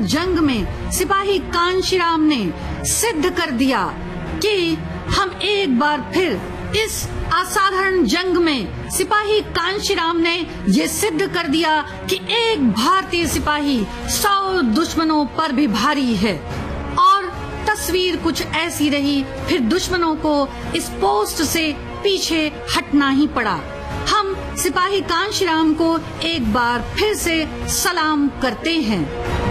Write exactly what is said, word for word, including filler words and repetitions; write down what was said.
असाधारण जंग में सिपाही कांशीराम ने सिद्ध कर दिया कि हम एक बार फिर इस असाधारण जंग में सिपाही कांशीराम ने ये सिद्ध कर दिया कि एक भारतीय सिपाही सौ दुश्मनों पर भी भारी है। और तस्वीर कुछ ऐसी रही। फिर दुश्मनों को इस पोस्ट से पीछे हटना ही पड़ा। हम सिपाही कांशीराम को एक बार फिर से सलाम करते हैं।